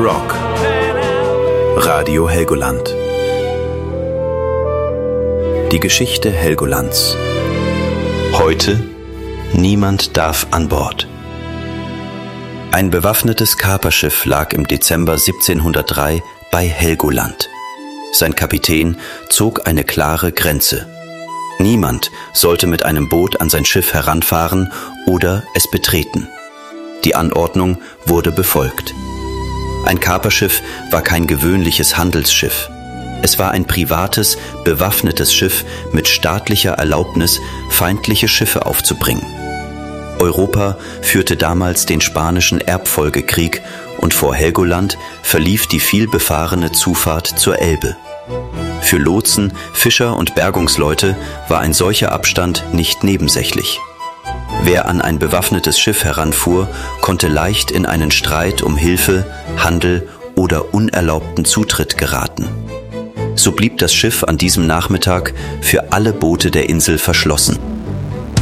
Rock. Radio Helgoland. Die Geschichte Helgolands. Heute: Niemand darf an Bord. Ein bewaffnetes Kaperschiff lag im Dezember 1703 bei Helgoland. Sein Kapitän zog eine klare Grenze. Niemand sollte mit einem Boot an sein Schiff heranfahren oder es betreten. Die Anordnung wurde befolgt. Ein Kaperschiff war kein gewöhnliches Handelsschiff. Es war ein privates, bewaffnetes Schiff mit staatlicher Erlaubnis, feindliche Schiffe aufzubringen. Europa führte damals den Spanischen Erbfolgekrieg und vor Helgoland verlief die vielbefahrene Zufahrt zur Elbe. Für Lotsen, Fischer und Bergungsleute war ein solcher Abstand nicht nebensächlich. Wer an ein bewaffnetes Schiff heranfuhr, konnte leicht in einen Streit um Hilfe, Handel oder unerlaubten Zutritt geraten. So blieb das Schiff an diesem Nachmittag für alle Boote der Insel verschlossen.